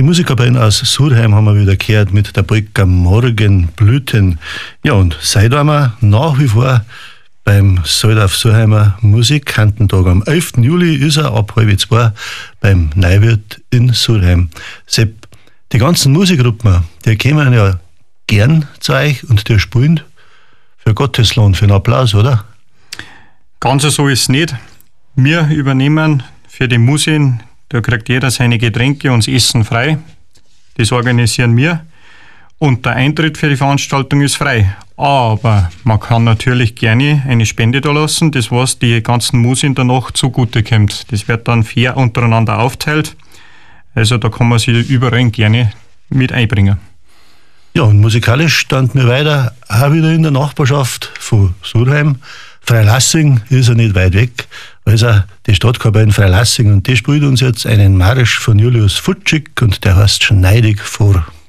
Die Musikerbeine aus Surheim haben wir wieder gehört mit der Polka Morgenblüten. Ja, und seitdem wir nach wie vor beim Soldorf Surheimer Musikkantentag am 11. Juli ist er ab 1:30 beim Neuwirt in Surheim. Sepp, die ganzen Musikgruppen, die kommen ja gern zu euch und die spielen für Gotteslohn, für einen Applaus, oder? Ganz so ist es nicht. Wir übernehmen für die Musik, da kriegt jeder seine Getränke und das Essen frei. Das organisieren wir. Und der Eintritt für die Veranstaltung ist frei. Aber man kann natürlich gerne eine Spende da lassen, das was die ganzen Musik danach zugute kommt. Das wird dann fair untereinander aufteilt. Also da kann man sich überall gerne mit einbringen. Ja, und musikalisch standen wir weiter auch wieder in der Nachbarschaft von Surheim. Freilassing ist ja nicht weit weg. Also die Stadtkapelle in Freilassing und die spielt uns jetzt einen Marsch von Julius Futschig und der heißt Schneidig vor.